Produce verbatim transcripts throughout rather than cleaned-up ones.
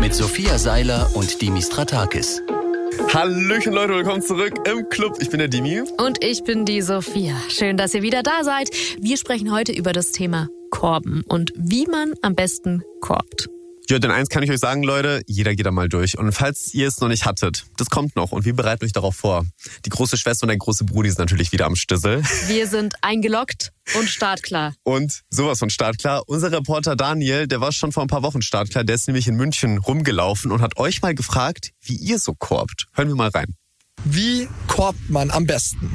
Mit Sophia Seiler und Dimitri Stratakis. Hallöchen Leute, willkommen zurück im Club. Ich bin der Dimi. Und ich bin die Sophia. Schön, dass ihr wieder da seid. Wir sprechen heute über das Thema Korben und wie man am besten korbt. Ja, denn eins kann ich euch sagen, Leute, jeder geht da mal durch. Und falls ihr es noch nicht hattet, das kommt noch und wir bereiten euch darauf vor. Die große Schwester und der große Brudi sind natürlich wieder am Stissel. Wir sind eingeloggt und startklar. Und sowas von startklar. Unser Reporter Daniel, der war schon vor ein paar Wochen startklar. Der ist nämlich in München rumgelaufen und hat euch mal gefragt, wie ihr so korbt. Hören wir mal rein. Wie korbt man am besten?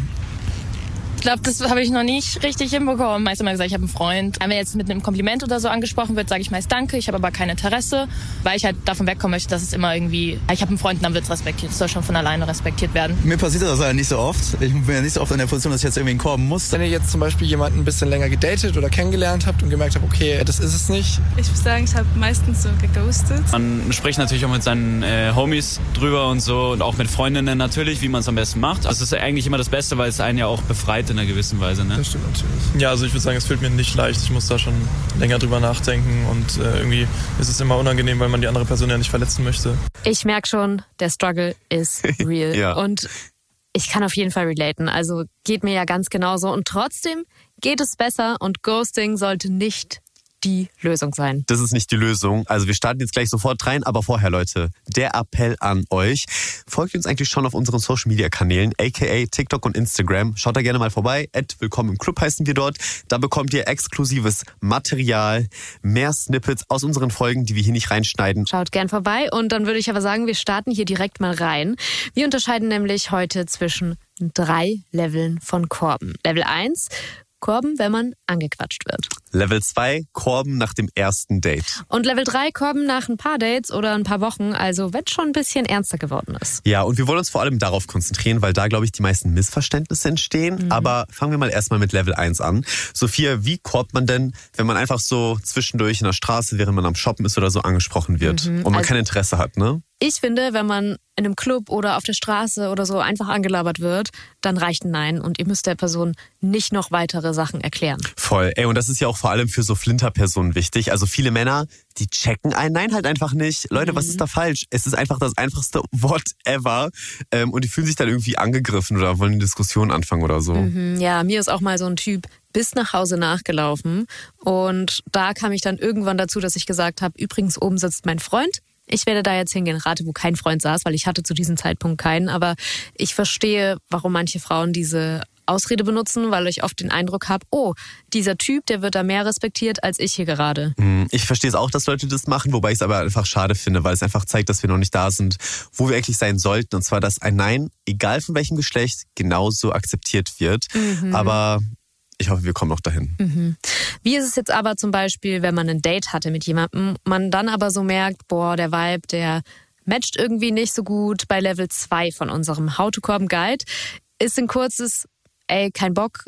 Ich glaube, das habe ich noch nicht richtig hinbekommen. Meist immer gesagt, ich habe einen Freund. Wenn jetzt mit einem Kompliment oder so angesprochen wird, sage ich meist Danke. Ich habe aber kein Interesse, weil ich halt davon wegkommen möchte, dass es immer irgendwie, ich habe einen Freund und dann wird es respektiert. Es soll schon von alleine respektiert werden. Mir passiert das halt nicht so oft. Ich bin ja nicht so oft in der Position, dass ich jetzt irgendwie einen korben muss. Wenn ihr jetzt zum Beispiel jemanden ein bisschen länger gedatet oder kennengelernt habt und gemerkt habt, okay, das ist es nicht. Ich würde sagen, ich habe meistens so geghostet. Man spricht natürlich auch mit seinen äh, Homies drüber und so und auch mit Freundinnen natürlich, wie man es am besten macht. Das ist eigentlich immer das Beste, weil es einen ja auch befreit in einer gewissen Weise. Ne? Das stimmt natürlich. Ja, also ich würde sagen, es fällt mir nicht leicht. Ich muss da schon länger drüber nachdenken und äh, irgendwie ist es immer unangenehm, weil man die andere Person ja nicht verletzen möchte. Ich merke schon, der Struggle ist real. Ja. Und ich kann auf jeden Fall relaten. Also geht mir ja ganz genauso. Und trotzdem geht es besser und Ghosting sollte nicht die Lösung sein. Das ist nicht die Lösung. Also wir starten jetzt gleich sofort rein, aber vorher, Leute, der Appell an euch. Folgt uns eigentlich schon auf unseren Social-Media-Kanälen, aka TikTok und Instagram. Schaut da gerne mal vorbei. at Willkommen im Club heißen wir dort. Da bekommt ihr exklusives Material, mehr Snippets aus unseren Folgen, die wir hier nicht reinschneiden. Schaut gern vorbei und dann würde ich aber sagen, wir starten hier direkt mal rein. Wir unterscheiden nämlich heute zwischen drei Leveln von Korben. Level eins, Korben, wenn man angequatscht wird. Level zwei, Korben nach dem ersten Date. Und Level drei, Korben nach ein paar Dates oder ein paar Wochen, also wenn es schon ein bisschen ernster geworden ist. Ja, und wir wollen uns vor allem darauf konzentrieren, weil da, glaube ich, die meisten Missverständnisse entstehen. Mhm. Aber fangen wir mal erstmal mit Level eins an. Sophia, wie korbt man denn, wenn man einfach so zwischendurch in der Straße, während man am Shoppen ist oder so, angesprochen wird mhm. und man also kein Interesse hat, ne? Ich finde, wenn man in einem Club oder auf der Straße oder so einfach angelabert wird, dann reicht ein Nein und ihr müsst der Person nicht noch weitere Sachen erklären. Voll. Ey, und das ist ja auch vor allem für so Flinterpersonen wichtig. Also viele Männer, die checken ein Nein halt einfach nicht. Leute, mhm. was ist da falsch? Es ist einfach das einfachste Wort ever. Ähm, und die fühlen sich dann irgendwie angegriffen oder wollen eine Diskussion anfangen oder so. Mhm. Ja, mir ist auch mal so ein Typ bis nach Hause nachgelaufen. Und da kam ich dann irgendwann dazu, dass ich gesagt habe, übrigens oben sitzt mein Freund. Ich werde da jetzt hingehen, rate, wo kein Freund saß, weil ich hatte zu diesem Zeitpunkt keinen. Aber ich verstehe, warum manche Frauen diese Ausrede benutzen, weil ich oft den Eindruck habe, oh, dieser Typ, der wird da mehr respektiert als ich hier gerade. Ich verstehe es auch, dass Leute das machen, wobei ich es aber einfach schade finde, weil es einfach zeigt, dass wir noch nicht da sind, wo wir eigentlich sein sollten. Und zwar, dass ein Nein, egal von welchem Geschlecht, genauso akzeptiert wird. Mhm. Aber ich hoffe, wir kommen noch dahin. Mhm. Wie ist es jetzt aber zum Beispiel, wenn man ein Date hatte mit jemandem, man dann aber so merkt, boah, der Vibe, der matcht irgendwie nicht so gut. Bei Level zwei von unserem How-to-Korben-Guide ist ein kurzes, ey, kein Bock,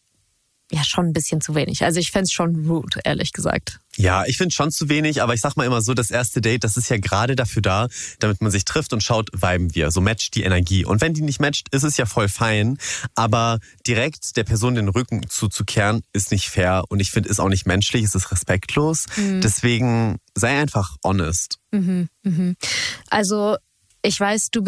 ja schon ein bisschen zu wenig. Also ich fände es schon rude, ehrlich gesagt. Ja, ich finde schon zu wenig, aber ich sag mal immer so, das erste Date, das ist ja gerade dafür da, damit man sich trifft und schaut, viben wir. So matcht die Energie. Und wenn die nicht matcht, ist es ja voll fein. Aber direkt der Person den Rücken zuzukehren, ist nicht fair. Und ich finde, ist auch nicht menschlich, es ist respektlos. Mhm. Deswegen sei einfach honest. Mhm, mhm. Also ich weiß, du